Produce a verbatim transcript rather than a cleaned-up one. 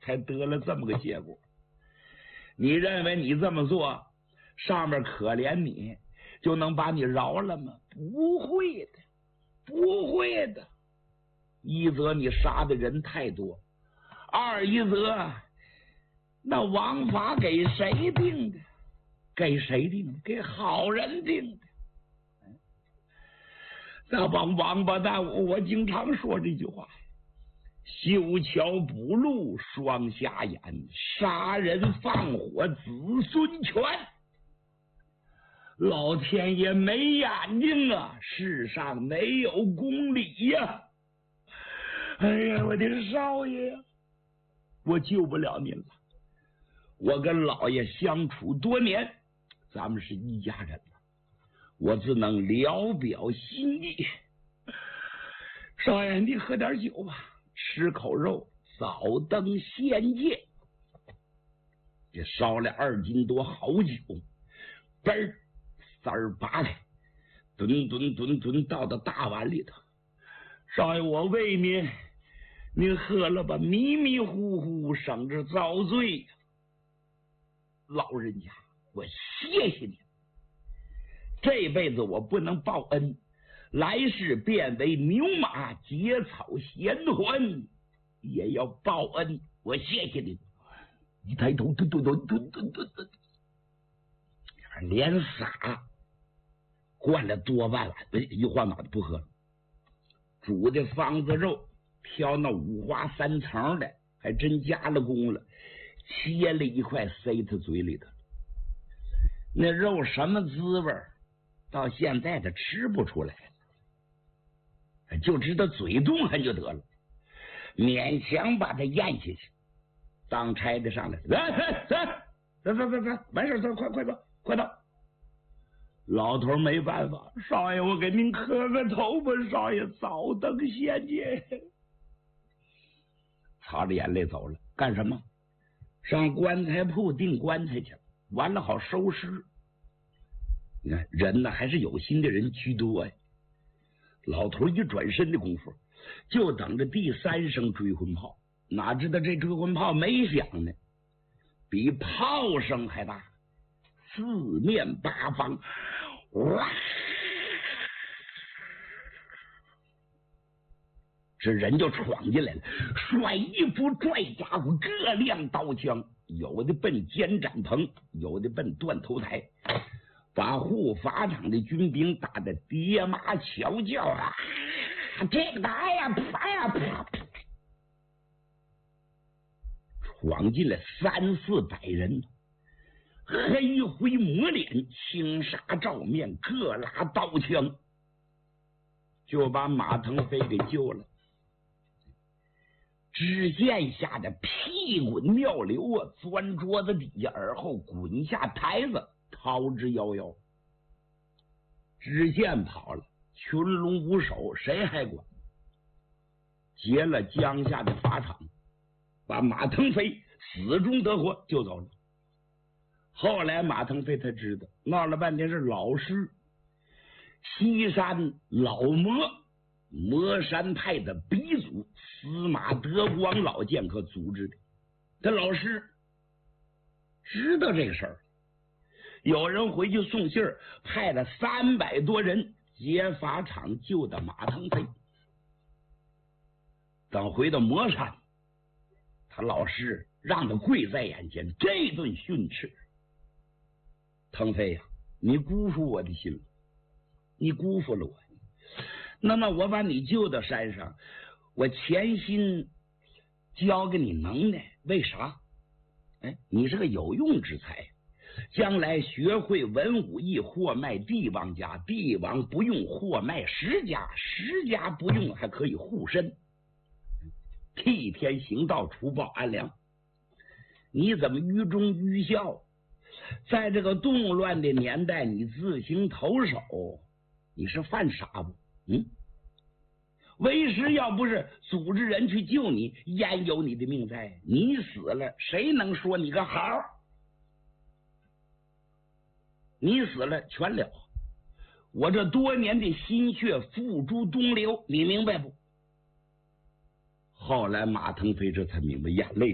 才得了这么个结果。你认为你这么做，上面可怜你，就能把你饶了吗？不会的，不会的。一则你杀的人太多，二一则那王法给谁定的？给谁定的？给好人定的。那帮王八蛋，我经常说这句话：修桥补路双瞎眼，杀人放火子孙全。老天爷没眼睛啊，世上没有公理呀、啊！哎呀，我的少爷，我救不了您了。我跟老爷相处多年，咱们是一家人了，我只能聊表心意。少爷，你喝点酒吧，吃口肉，早登仙界。这烧了二斤多好酒，嘣儿三儿拔开，吨吨吨吨倒到大碗里头。少爷，我喂你，你喝了吧，迷迷糊糊，省着遭罪。老人家，我谢谢你，这辈子我不能报恩，来世变为牛马结草衔环，也要报恩。我谢谢你。一抬头，吨吨吨吨吨吨吨，连撒灌了多半碗，一晃脑袋不喝了。煮的方子肉，挑那五花三层的，还真加了工了，切了一块塞他嘴里头。那肉什么滋味，到现在他吃不出来了，就知道嘴动还就得了，勉强把它咽下去。当差的上来，来来来，走走走走，完事走，快快走，快到。老头没办法，少爷，我给您磕个头吧，少爷早登仙界。擦着眼泪走了，干什么？上棺材铺订棺材去，完了好收尸。你看人呢，还是有心的人居多呀。老头一转身的功夫，就等着第三声追魂炮，哪知道这追魂炮没响呢，比炮声还大，四面八方，哇！这人就闯进来了，甩衣服拽家伙，各亮刀枪，有的奔监斩棚，有的奔断头台，把护法场的军兵打得爹妈瞧叫啊！这个打呀，啪呀啪！闯进来三四百人，黑灰抹脸，青纱罩面，各拉刀枪，就把马腾飞给救了。只见吓得屁滚尿流啊，钻桌子底下，而后滚下台子，逃之夭夭。知县跑了，群龙无首，谁还管？劫了江夏的法场，把马腾飞死中得活救走了。后来马腾飞才知道，闹了半天是老师西山老魔魔山派的鼻祖司马德光老剑客组织的。他老师知道这个事儿，有人回去送信儿，派了三百多人劫法场救的马腾飞。等回到魔山，他老师让他跪在眼前，这顿训斥：腾飞呀、啊，你辜负我的心了，你辜负了我。那么我把你救到山上，我潜心教给你能耐，为啥？哎，你是个有用之才，将来学会文武艺，货卖帝王家，帝王不用货卖十家，十家不用还可以护身，替天行道，除暴安良。你怎么愚忠愚孝？在这个动乱的年代，你自行投手，你是犯傻不？嗯，为师要不是组织人去救你，焉有你的命在？你死了，谁能说你个好？你死了全了，我这多年的心血付诸东流，你明白不？后来马腾飞这才明白，眼泪